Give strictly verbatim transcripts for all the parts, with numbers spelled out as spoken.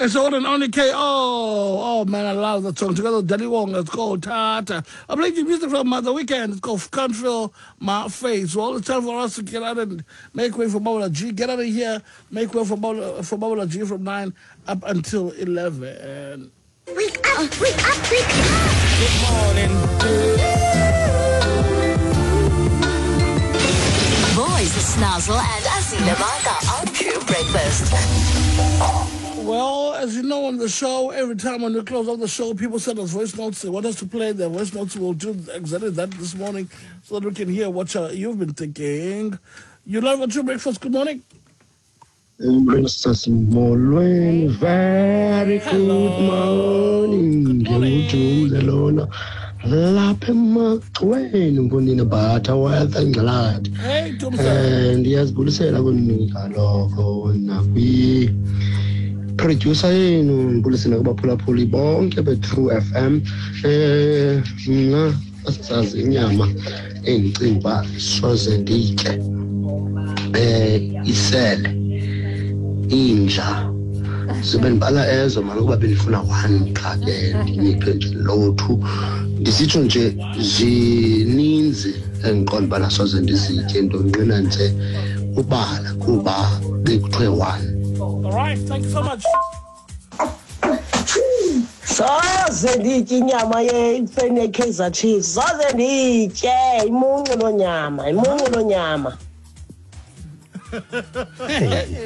It's all and only K. Oh, oh man, I love that song. Together with Danny Wong, it's called Tata. I'm playing the music from uh, the weekend. It's called Can't Feel My Face. So all it's time for us to get out and make way for Mawula G. Get out of here, make way for Mawula, for Mawula G from nine up until eleven. Wake up, wake up, wake up. Good morning. Boys, Snazzle and Azila Maka on Q Breakfast. Well, as you know on the show, every time when we close off the show, people send us voice notes. They want us to play their voice notes. We'll do exactly that this morning so that we can hear what uh, you've been thinking. You love what you breakfast. Good morning. Molweni, very good morning. Ngiyujule lapha emaqweni ngonina batha weather ngilad. Hey, Tumsa. And ndiyazibulisela kunika lokho nakwi producer yenu ngibulisela kubaphulaphuli bonke be True F M. Eh mina asazi inyama engicinga ba soze ndike. Eh isele inja sibenzala ezo manje kuba benifuna one qha ke nginiphe nje lo two ndisitsho nje zininzi engiqonda bana soze ndizitye into nqina nje ubala kuba bekuthiwe one. All right, thank you so much. Soze nditye inyama yefene Kaizer Chiefs. Soze nditye imuncu lonyama, imuncu lonyama. Hey.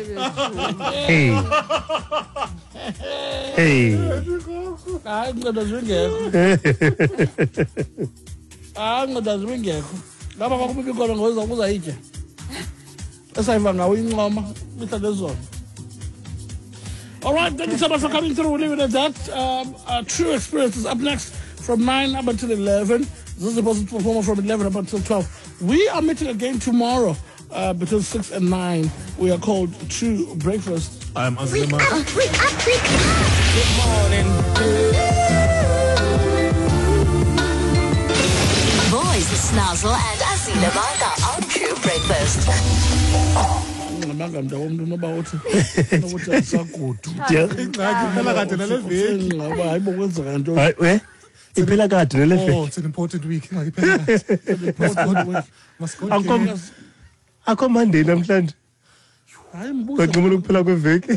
Hey. Hayi nqondo zingekho. Hayi nqondo zingekho. Ngaba kwakubika ikolo ngoza ukuzayitya. Esayiva ngawo incoma mihla lezona. All right, thank you so much for coming through. We'll leave it at that. Um, uh, True Experience is up next from nine up until eleven. This is the positive performer from eleven up until twelve. We are meeting again tomorrow uh, between six and nine. We are called True Breakfast. I'm Wake Azima. up, wake up, wake up. Good morning. Boys, Snazzle and Azila Maka on Q Breakfast. Ngimanga ndawomntu noba uthi nokuthi asagudu. Ingxaki phela kade nale veki. Ngaba hayibo kwenzeka into. Hayi we. Iphela kade nale Oh, veki. it's an important week. Ingxaki phela kade. Must go. Akho akho Monday namhlanje. Hayi mbuzo. Kwaqhumula ukuphela kweveki.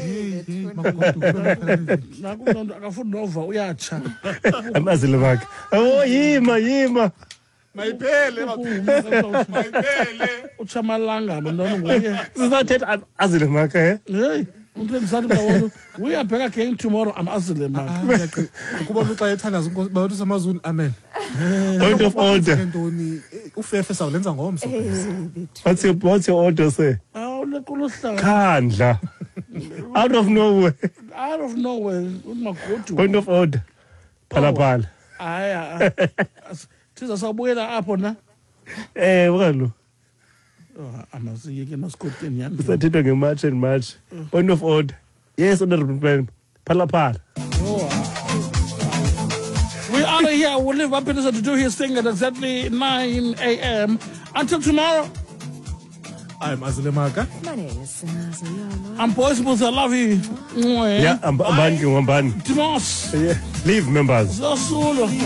Naku nonto akafuni nova uyatsha. Amazile bakhe. Oh yima yima. Mayiphele mayiphele. Uchamalanga abantwana nguye. Sizathetha Azile bakhe eh. Hey, umntwana sathi ndawona. We are back again tomorrow. I'm Azile Mark. Kuba uxa ethandaza inkosi bathi samazulu amen. Point of order. Ntoni ufefe sawulenza ngomso. What's your what's your order say? Awu lekuluhlanga. Khandla. Out of nowhere. Out of nowhere umagodu. Point of order. Phala phala. Hayi. Thiza sabuyela apho na. Eh wakalo. Oh, amazike maskoteni yami. Sathethwa ngemarch and march. Point of order. Yes, honorable man. Phala phala. We out of here. We'll leave Wapinisa to do his thing at exactly nine a.m. Until tomorrow, I'm Azile Maka. My name is Snazzle. I'm Boys Boots. I love you. Yeah, I'm Ambani Ngwambani. Dimos. Leave members. Zasulo.